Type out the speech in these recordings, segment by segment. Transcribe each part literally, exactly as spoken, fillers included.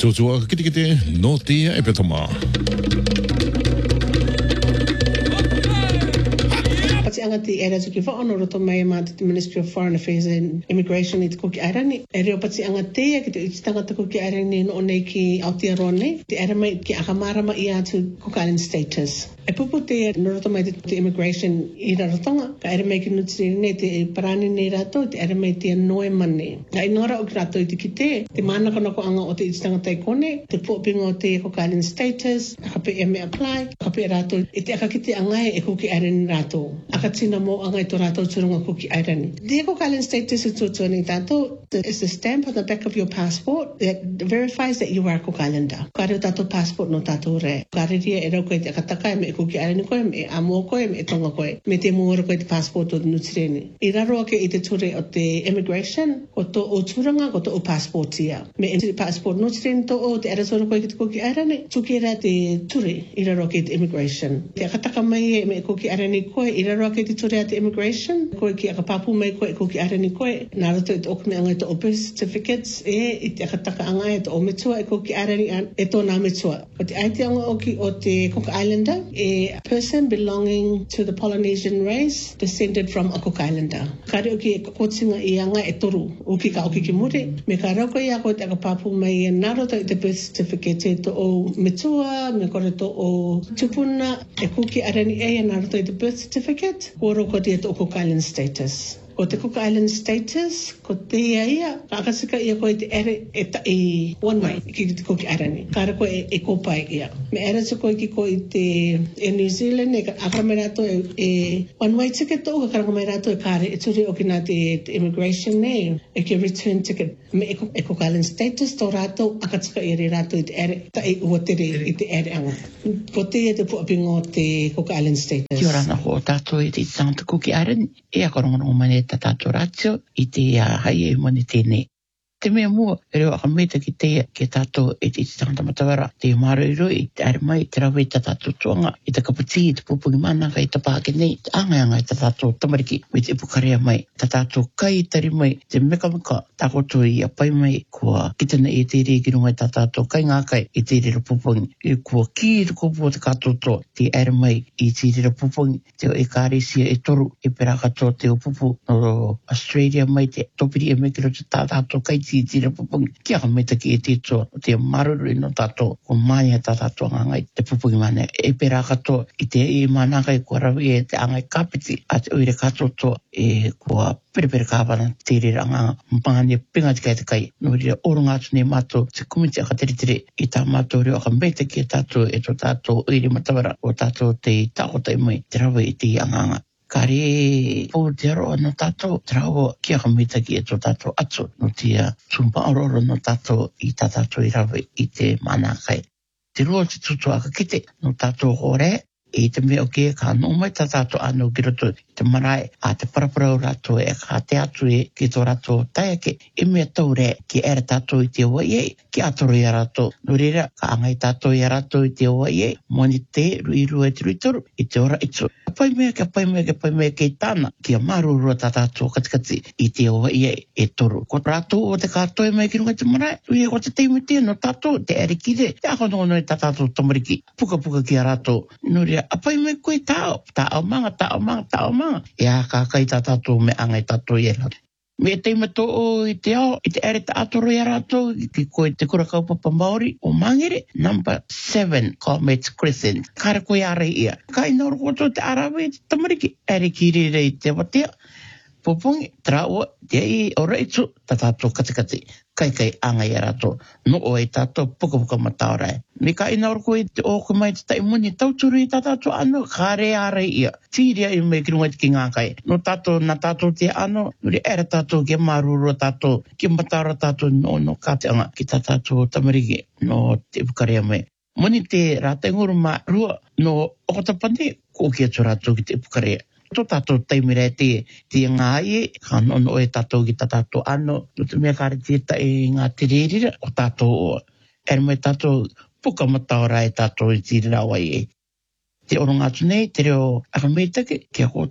Tutua kiti kiti no tia e petoma. Angati era tuki fa ono roto mai ma te Ministry of Foreign Affairs and Immigration i te kuki arani. E reo pati angati e ki te tangata kuki arani no nei ki Aotearoa nei. Te era mai ki akamarama i atu Cook Island status. E pupu te no roto mai te immigration i rarotonga. Ka era mai ki nutiri nei te parani nei rato, te era mai te noe mane. Ka inora o ki rato i te ki te, te manaka nako anga o te tangata i kone, te puapinga o te Cook Island status, akape e me apply, akape rato i te akakite angai e kuki arani rato. Tina mo angai to rato turunga kuki airani. The Cook Island status is tutuani tato is the stamp on the back of your passport that verifies that you are Cook Islander. Kare tato passport no tato re. Kare ria e rau koe te akataka me kuki airani koe, me amo koe, me tonga koe. Me te muara koe te passport o nutireni. I raro ake i te ture o te immigration, ko to o turanga, ko to o passport ia. Me e passport nutireni to o te aratoro koe ki te kuki airani, tuki era te ture i raro ake te immigration. Te akataka mai e me kuki airani koe, i raro ake te ture ate immigration, koe ki akapapu mai koe, koe ki arani koe, nā rato e te okme angai to o birth certificates, e i te akataka angai e to o metua e koe ki arani e tō nā metua. O te aite anga oki o te Cook Islander, e a person belonging to the Polynesian race, descended from a Cook Islander. Kare oki e kotinga i anga e toru, oki ka oki ki muri, me ka rauko i a koe te akapapu mai e nā rato i te birth certificate e to o metua, me kore to o tupuna, e koe ki arani e nā rato i te birth certificate, Oro ko te o Cook Island status. Ko te Cook Island status, ko te ia ia, ka akasika ia koe te ere e ta i one way, ki te kuki arani. Kara koe e, e kopai ia. Me ere tu koe ki koe te e New Zealand, e akara rato e, e one way ticket o, ka karanga mai rato e kare, e turi o ki nā te, te immigration ne, e ki return ticket. Me e, e Cook Island status, tō rato, akatika i re rato i te ere, ta i ua tere i te ere anga. Ko te e te puapingo te Cook Island status. Ki ora na ho tātou i te tangata Kuki Island, e akarongono mane ta tātou ratio i te uh, hai e mone tēnei. Te mea mua, e reo akameta ki te ke tātou e te tangata matawara, te maroiro i te are mai, te rawe i ta tātou tuanga, i te kapati, i te pupungi mananga, i te pāke nei, te anga i ta tātou tamariki, me te ipukarea mai, ta tātou kai tari mai, te meka meka, tākoto i a pai mai, kua kitana i te rei kirunga i ta tātou kai ngā kai, i te rei pupungi, i kua ki i te kupu te katoto, te are mai, i te rei pupungi, te o e kāresia e toru, e perakato te o pupu, no Australia mai, te topiri e mekiro te tā tātou kai ti tira pupungi. Kia ka meta ki e te tō, te maruru no tātou, o mai e tā tātou ngai, te pupungi mana. E pera kato, i te e mananga i kua rawi e te angai kapiti, a te oire katoto e kua perepere kāwana te re ranga, mpangani pinga te kai te kai. No rira orunga atu ne mato, te kumiti aka tere tere, i tā mato reo aka meta ki e tātou, e tō tātou oire matawara, o tātou te tākota i mai, te rawi i te anganga. Kare po te aroa no tātou, te rawa kia ka mita ki e tō tātou atu, no tia tumpa ororo no tātou i tā tātou i rawe i te manakai. Te roa te tutu aka kite no tātou hore, e te mea o kia ka no mai tā tātou anu ki roto i te marae, a te paraparau rato e ka te atu e ki tō rato taiake, e mea tau re ki ere tātou i te oa iei, ki atoro i a rato. No rira, ka angai tātou i a rato i te oa iei, moni te ruiru e te ruitoru, i te ora itu. Pai mea, ka pai mea, ka pai mea kei tāna, ki a marurua tā tātou katikati i te oa iei e toru. Ko rato o te kātoe mai ki runga te marae, ui e ko te teime tia no tātou, te ere kire, te ako nono e tā tātou tamariki, puka puka ki a rato. No rira, apai me koe tāo, tāo manga, tāo manga, tāo manga. E a kākai tā tātou me angai tātou i era. Me teima tō o i te ao, i te ere tā atoro i a rātou, ki koe te kura kaupapa Māori o Mangere, number seven, Comets Crescent. Kāra koe ara ia. Ka ina orokoto te arawe, te tamariki, ere ki rere i te watea. Popongi, tra o, te i ora itu, tā tātou katikati. Kai kai anga i a rātou, no o e tātou puka puka mataorai. Me ka ina oroko i te oko mai te taimuni, tauturu i tā tātou ano, kāre ara ia. Tīria i mai ki runga ki ngā kai. No tātou, na tātou te ano, nuri ere tātou ke maruru tātou, ki mataora tātou no no kāteanga, ki tā tātou tamariki, no te pukarea mai. Moni te rātenguru mā rua, no okotapane, ko kia tō rātou ki te pukarea. Tō tātou taimira te, te ngā ie, ka nono e tātou ki tā tātou ano, no te mea kāre te ta e ngā te rerira, o tātou o. Ere mai tātou puka mataora e tātou i tīrira wai e. Te oronga atu nei, te reo akameitake, kia koutou,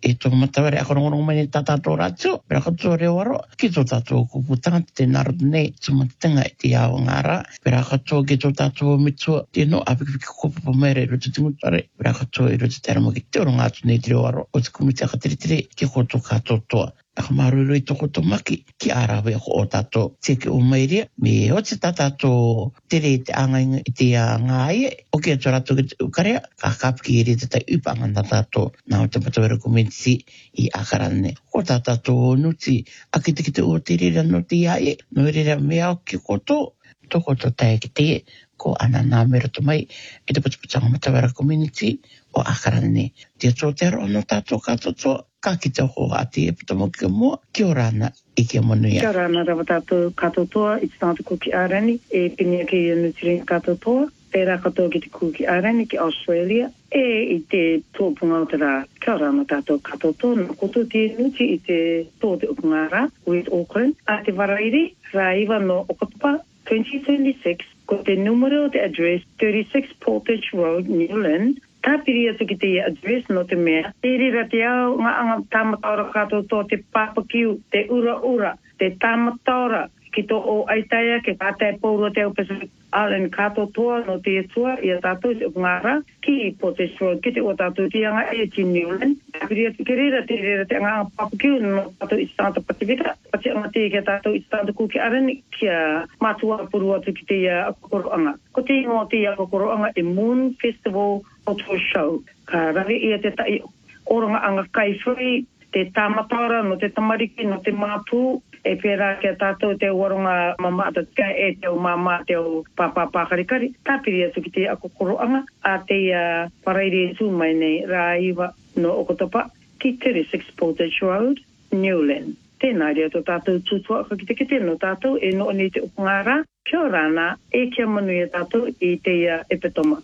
e tō mataware akarongorongo mai ne tātātō rātio, pera katoa reo aro, ki tō tātō kuputanga te narotu nei, tumatinga i te ao ngāra, pera katoa ki tō tātō mitua, tēno apikipiki kopapa mai rei roto tingutare, pera katoa i roto tēramo ki te oro ngātu nei te reo aro, o te kumiti akatiritiri, ki koto kātotoa. Aka maruru i toko to maki ki arawe ako o tato teke o mairia. Me o te tatato tere te angainga i te ngāie. O kia tō rato ki te ukarea, ka kapiki i re te tai upanga na tato nā o te patawera komenti i akarane. O tatato nuti a ki te ki te o te rera no te iaie. No rera mea o ki koto, toko to tae ki te ko ana nā mera to mai i te patapatanga matawera community o akarane. Tia tō te aro no tato katoto. Ka ki te ho ati e putomo ki mua, ki o rana i ki a manuia. Kia rana rawa tātou katotoa i te tātou kuki ārani, e pinia ki i Nutrien katotoa, e rā katoa ki te kuki ārani ki Australia, e i te tōpunga o te rā. Kia rana tātou katotoa, nā koto te nuti i te tō te upungara, with Auckland, a te warairi, rā iwa no Okapa, twenty twenty-six, ko te numero o te address, thirty-six Portage Road, Newland, tāpiri atu ki te address no te mea. Te rira te au ngā anga tāmataura katoa te papakiu, te ura ura, te tāmataura ki tō o aitaia, ke kātai pōrua te au Pacific Island katoa no te etua, ia tātou se upungara, ki Portage Road, ki te o tātou te anga e ti Newland. Tāpiri atu ki rira te rira te anga papakiu no tātou i Santa Pacifica, pati anga te ke tātou i Santa Kuki Arani, kia mātua puru atu ki te akokoroanga. Ko te ingo te akokoroanga e Moon Festival Auto Show. Ka rawe ia te tai oranga anga kai whui, te tāmatara no te tamariki, no te māpū, e pērā kia tātou te waronga mama atatika e te o mama te o pāpā pākarikari. Tāpiri atu ki te akokoroanga, a te uh, paraire sū mai nei rā iwa no Okotapa, ki thirty-six Portage Road, Newland. Tēnā rea tō tātou tūtua ka ki te kite no tātou e no ni te upungara, kia rāna e kia manuia tātou i te uh, epetoma.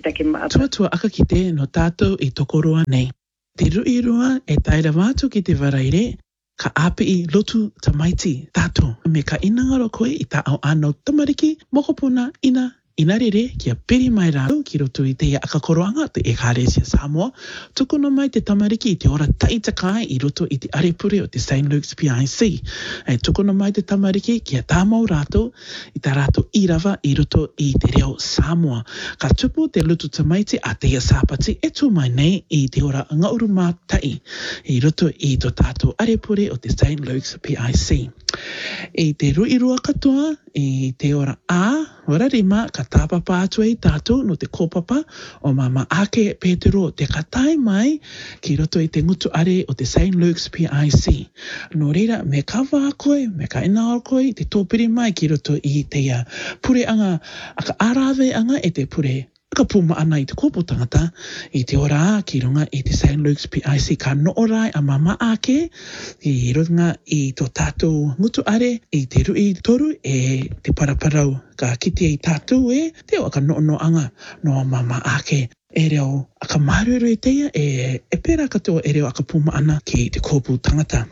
Tuatua aka ki te no tātou i tokoroa nei. Te rui rua e taira wātu ki te waraire, ka api i lotu tamaiti tātou. Me ka inangaro koe i tā au anō tamariki, mokopuna ina ina rere kia piri mai rāu ki roto i te akakoroanga te Ekaresia Samoa. Tukuna mai te tamariki i te ora taitakai i roto i te arepure o te Saint Luke's P I C. E tukuna mai te tamariki kia tāmau rātou i tā rātou irawa i roto i te reo Samoa. Ka tupu te lutu tamaiti a te sāpati e tū mai nei i te ora ngauru mātai i roto i to tātou arepure o te Saint Luke's P I C. I te ruirua katoa i te ora a wararima ka tāpapa atua i tātou no te kōpapa o mama ake Petero te katai mai ki roto i te ngutu are o te Saint Luke's P I C. No reira me kawa koe, me ka ina koe te tōpiri mai ki roto i te uh, pure anga, aka arawe anga e te pure ka puma ana i te kōpō tangata i te ora a ki runga i te Saint Luke's P I C ka noorai a mama ake i runga i tō tātou ngutu are i te rui toru e te paraparau ka kiti i tātou e te o aka noono anga no mama ake e reo aka maruru i teia e, e pera katoa e reo aka puma ana ki te kōpō tangata.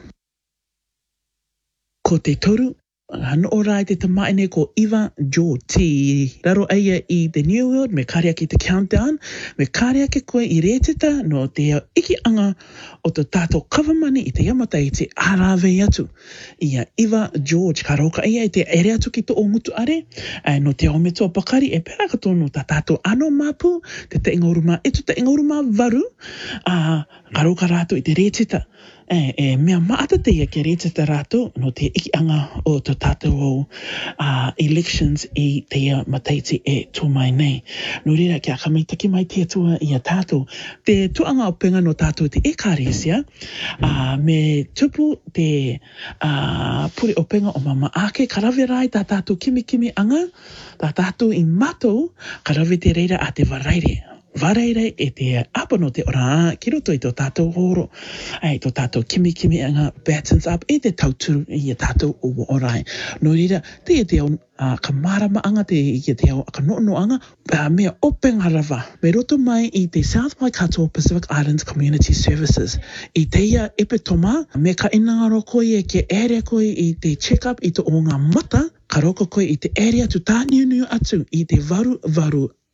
Ko te toru Hano ora i te tamaine ko Iva Joti. Raro aia i The New World, me kārea ki te Countdown, me kārea ke koe i rēteta no te iki anga o te tātou kawamani i te yamata i te arawe atu. Ia Iva George, ka roka ia i te ere atu ki to o ngutu are, e no te ometua pakari, e pera katoa no tā tātou ano mapu, te te ingauruma etu, te ingauruma varu, a ka roka rātou i te rēteta. E, e mea maata te ia ke rēteta rātou no te iki anga o te tātou o uh, elections i te ia mataiti e tō mai nei. No reira ki a kamaitaki mai te atua i a tātou. Te tuanga o penga no tātou te Ekaresia, uh, me tupu te uh, puri o penga o mama ake, ka rawe rai tā tātou kimi kimi anga, tā tātou i matou, ka rawe te reira a te waraire. Waraire e te apa no te ora ki roto i tō tātou horo, ai tō tātou kimi kimi anga battens up e te tauturu i a tātou o orai. No rira, te e te au uh, ka marama anga te i te au ka noono anga, uh, mea openga rawa, me roto mai i te South Waikato Pacific Islands Community Services. I te ia epetoma, me ka inangaro koe e ke ere koe i te check-up i te o ngā mata, ka roko koe i te area tu tā niu niu atu i te varu varu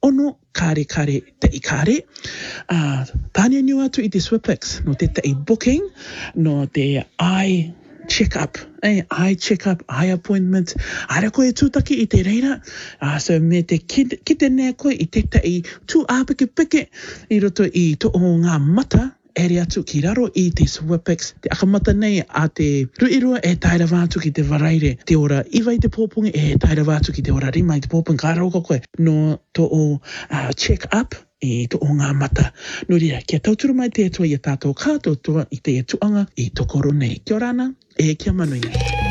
ono kare kare te i kare. Uh, Tania niu atu i te Swipex, no te te i booking, no te eye check-up, eh, eye check-up, eye appointment. Ara koe tūtaki i te reira. Uh, so me te kite, kite nea koe i te te i tū āpike pike i roto i to o ngā mata ere atu ki raro i te Swipex. Te akamata nei a te ruirua e taira wātu ki te waraire. Te ora iwa i te pōpunga e taira wātu ki te ora rima i te pōpunga. Ka rauka koe no to o uh, check-up i to o ngā mata. No ria, kia tauturu mai te atua i a tātou kātotua i te tuanga i tokoro nei. Kia orana, e kia manuia.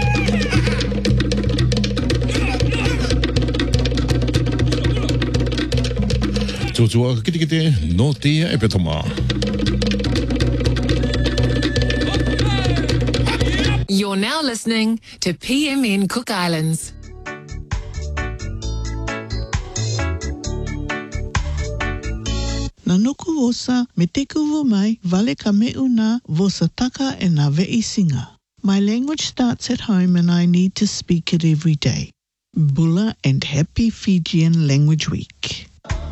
Tōtua kite kite no te e petoma. You're now listening to P M N Cook Islands. Na nuku vosa me te kuvu mai vale ka meu nā vosa taka e nā vei singa. My language starts at home and I need to speak it every day. Bula and happy Fijian Language Week.